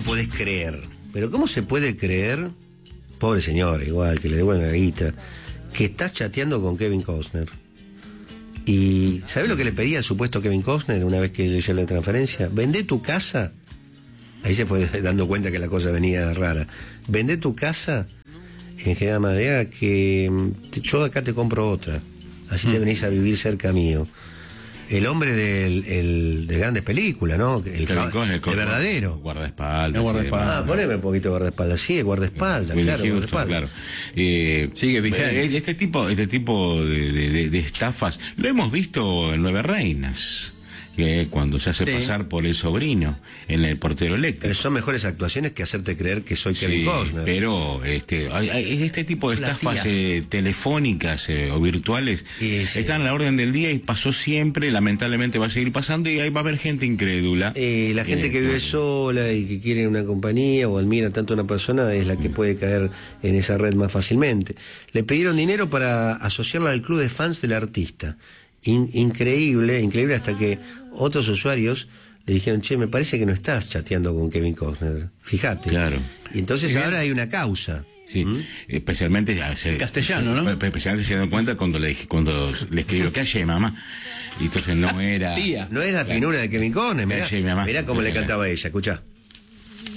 podés creer? Pero ¿cómo se puede creer, pobre señor, igual, que le devuelven la guita, que estás chateando con Kevin Costner? Y ¿sabés lo que le pedía al supuesto Kevin Costner una vez que le llegó la transferencia? Vendé tu casa. Ahí se fue dando cuenta que la cosa venía rara. Vendé tu casa en General Madariaga, que yo acá te compro otra. Así te venís a vivir cerca mío. El hombre de grandes películas, ¿no? El verdadero. Guardaespaldas. Poneme un poquito de guardaespaldas. Sí, guardaespaldas, claro, guardaespaldas. Claro. Sigue vigente. Este tipo de estafas lo hemos visto en Nueve Reinas. Cuando se hace pasar por el sobrino en el portero eléctrico. Pero son mejores actuaciones que hacerte creer que soy Kevin Costner. Pero hay este tipo de estafas telefónicas o virtuales están a la orden del día y pasó siempre, lamentablemente va a seguir pasando y ahí va a haber gente incrédula. La gente que vive sola y que quiere una compañía o admira tanto a una persona es la que puede caer en esa red más fácilmente. Le pidieron dinero para asociarla al club de fans del artista. Increíble hasta que otros usuarios le dijeron, che, me parece que no estás chateando con Kevin Costner, fíjate. Claro. Y entonces ahora hay una causa. Sí, especialmente en castellano, ¿no? Especialmente se dan cuenta cuando le escribió ¿qué hace, mamá? Y entonces no era tía. No es la finura de Kevin Costner, mirá cómo le cantaba a ella, escuchá.